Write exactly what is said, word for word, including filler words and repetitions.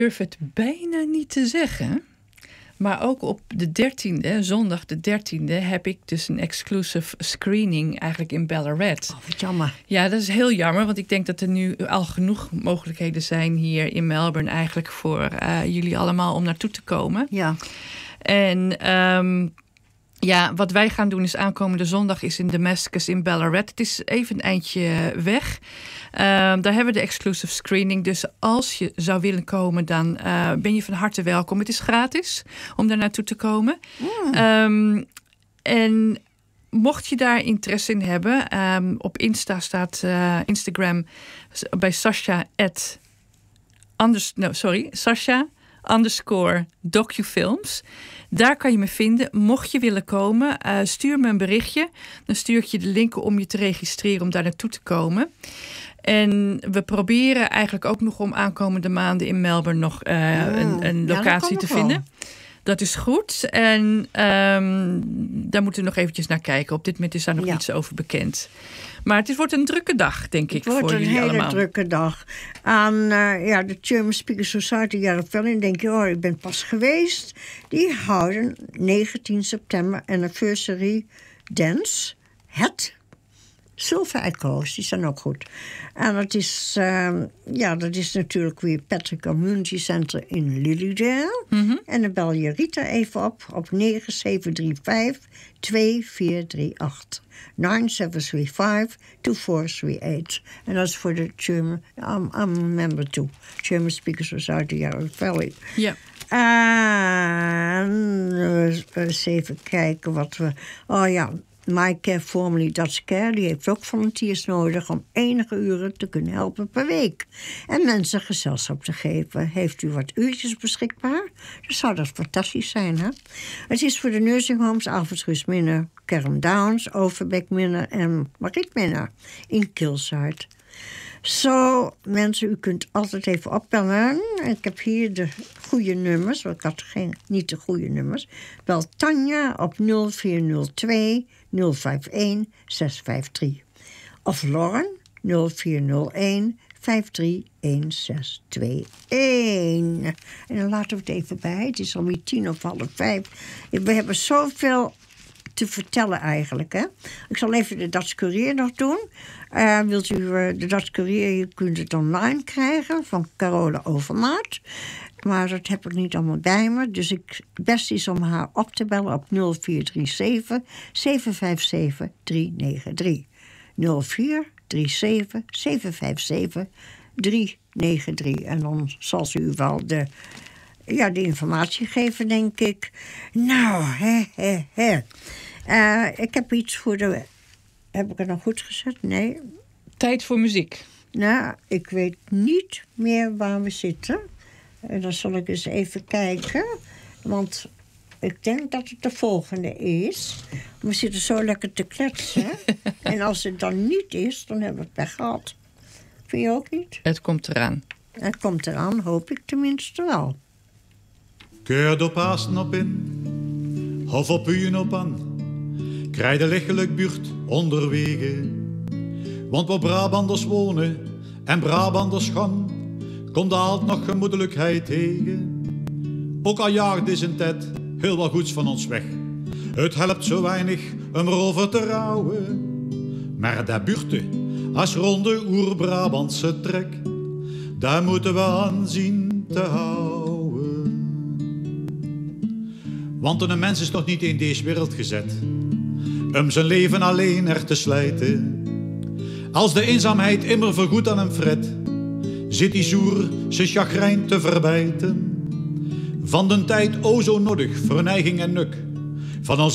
durf het bijna niet te zeggen. Maar ook op de dertiende, zondag de dertiende, heb ik dus een exclusive screening eigenlijk in Ballarat. Oh, wat jammer. Ja, dat is heel jammer, want ik denk dat er nu al genoeg mogelijkheden zijn hier in Melbourne eigenlijk voor uh, jullie allemaal om naartoe te komen. Ja. En um, ja, wat wij gaan doen is aankomende zondag is in Damascus in Ballarat. Het is even een eindje weg. Uh, daar hebben we de exclusive screening. Dus als je zou willen komen, dan uh, ben je van harte welkom. Het is gratis om daar naartoe te komen. Mm. Um, en mocht je daar interesse in hebben, um, op Insta staat uh, Instagram bij Sasha at anders, no, sorry, Sasha underscore docufilms. Daar kan je me vinden. Mocht je willen komen, uh, stuur me een berichtje. Dan stuur ik je de linken om je te registreren om daar naartoe te komen. En we proberen eigenlijk ook nog om aankomende maanden in Melbourne nog uh, oh, een, een locatie ja, te vinden. Wel. Dat is goed. En um, daar moeten we nog eventjes naar kijken. Op dit moment is daar nog ja. niets over bekend. Maar het is, wordt een drukke dag, denk ik, voor jullie allemaal. Het wordt een hele drukke dag. Aan uh, ja, de German Speakers Society Yarraville, denk je, oh, ik ben pas geweest. Die houden negentien september anniversary dance. Het Silver Echoes, die zijn ook goed. En dat is, uh, ja, dat is natuurlijk weer Patrick Community Center in Lilydale. Mm-hmm. En dan bel je Rita even op, op negen zeven drie vijf twee vier drie acht. nine seven three five two four three eight. En dat is voor de German, I'm, I'm a member too. German Speakers Society Yarraville. Ja. En uh, eens even kijken wat we... Oh ja... My Care, formerly Dutch Care, die heeft ook volunteers nodig om enige uren te kunnen helpen per week. En mensen gezelschap te geven. Heeft u wat uurtjes beschikbaar? Dan zou dat fantastisch zijn, hè? Het is voor de nursinghomes Alfred Minner, Kerm Downs, Overbeek Minner en Mariet Minner in Kilsyde. Zo, mensen, u kunt altijd even opbellen. Ik heb hier de goede nummers, want ik had geen, niet de goede nummers. Bel Tanja op nul vier nul twee nul vijf een zes vijf drie. Of Lauren nul vier nul een vijf drie een zes twee een. En dan laten we het even bij. Het is alweer tien of half vijf. We hebben zoveel te vertellen eigenlijk, hè. Ik zal even de Dutch Courier nog doen. Uh, wilt u uh, de Dutch Courier, je kunt het online krijgen van Carola Overmaat. Maar dat heb ik niet allemaal bij me. Dus ik, het beste is om haar op te bellen op nul vier drie zeven zeven vijf zeven drie negen drie. nul vier drie zeven zeven vijf zeven drie negen drie. En dan zal ze u wel de, ja, de informatie geven, denk ik. Nou, hè, hè, hè. Uh, ik heb iets voor de... Heb ik het nog goed gezet? Nee. Tijd voor muziek. Nou, ik weet niet meer waar we zitten. En dan zal ik eens even kijken. Want ik denk dat het de volgende is. We zitten zo lekker te kletsen. En als het dan niet is, dan hebben we het pech gehad. Vind je ook niet? Het komt eraan. Het komt eraan, hoop ik tenminste wel. Keur door Pasen op in, of op uien op aan. Krijg de lichtelijk buurt onderwege. Want waar Brabanders wonen en Brabanders gaan, komt altijd nog gemoedelijkheid tegen. Ook al jaagt is een tijd heel wat goeds van ons weg. Het helpt zo weinig om erover te rouwen. Maar dat buurten, als ronde oer-Brabantse trek, daar moeten we aan zien te houden. Want een mens is nog niet in deze wereld gezet om zijn leven alleen er te slijten. Als de eenzaamheid immer vergoedt aan hem fret, zit die zoer zijn chagrijn te verbijten. Van den tijd o zo nodig, vernijging en nuk, van ons